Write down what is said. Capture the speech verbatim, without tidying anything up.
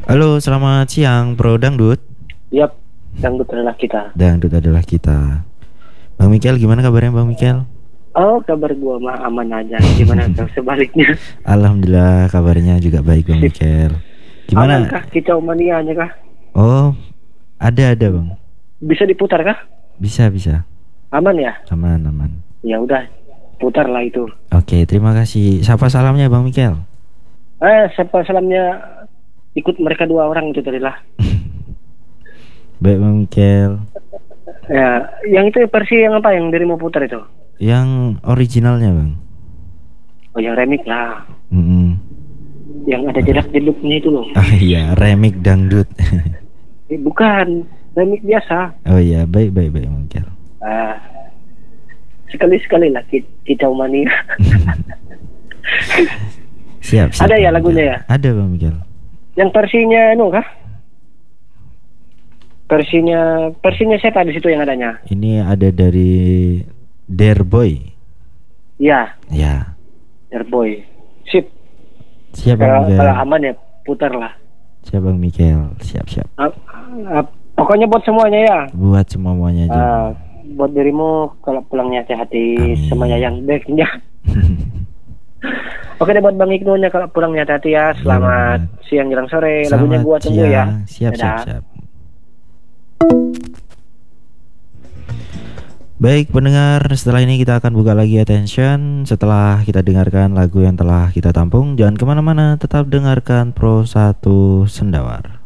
Halo, selamat siang, Bro Dangdut. Yap, dangdut adalah kita. Dangdut adalah kita. Bang Mikel, gimana kabarnya Bang Mikel? Oh, kabar gua mah aman aja. Gimana kau sebaliknya? Alhamdulillah, kabarnya juga baik Bang Sip. Mikel. Aman Gimana? kah kicau manianya kah? Oh, ada ada Bang. Bisa diputar kah? Bisa bisa. Aman ya? Aman aman. Ya udah, putar lah itu. Oke, terima kasih. Siapa salamnya Bang Mikel? Eh, siapa salamnya ikut mereka dua orang itu tadi lah. Baik Bang Mikel. Ya, yang itu versi yang apa yang dirimu putar itu? Yang originalnya Bang. Oh, yang remix lah. Mm-mm. Yang ada jedak jeduknya itu loh. Ah iya, remix dangdut. Eh, bukan, remix biasa. Oh iya, baik baik baik Bang Mikel. Ah, sekali-sekali lah ki- kicau mania. Siap, siap. Ada ya Bang lagunya Mikel. ya? Ada Bang Mikel. Yang versinya anu kah? Versinya versinya siapa di situ yang adanya? Ini ada dari Derboy. Ya, Ya. Airboy. Sip. Siap Bang Kalau Mikel. kalau aman ya putar lah. Siap Bang Mikel. Siap siap. Ah, ah, pokoknya buat semuanya ya. Buat semuanya aja. Ah, buat dirimu kalau pulangnya hati-hati, Amin. semuanya yang baiknya. Oke deh buat Bang Ignunya kalau pulangnya hati-hati ya. Selamat siang jelang sore. Lagunya Selamat gua tunggu ya. siang. Siap siap Dadah. siap. Baik pendengar, setelah ini kita akan buka lagi attention. Setelah kita dengarkan lagu yang telah kita tampung, jangan kemana-mana, tetap dengarkan Pro satu Sendawar.